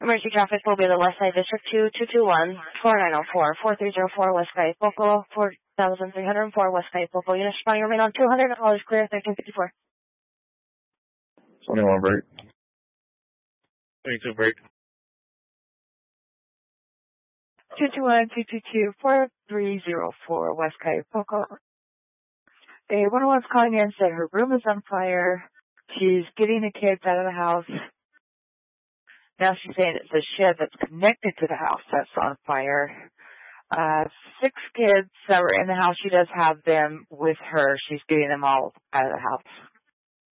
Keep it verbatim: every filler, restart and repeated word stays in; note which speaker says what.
Speaker 1: Emergency traffic will be the West Side District two two two one, four nine zero four, four three zero four West Side Poco, four thousand three hundred four West Side Poco. Units responding remain on two hundred, all is clear, thirteen fifty-four.
Speaker 2: twenty-one break.
Speaker 3: twenty-two break.
Speaker 4: two two one, two two two, four three zero four West Side Poco. A one oh one's calling in, said her room is on fire. She's getting the kids out of the house. Now she's saying it's a shed that's connected to the house that's on fire. Uh, six kids that were in the house. She does have them with her. She's getting them all out of the house.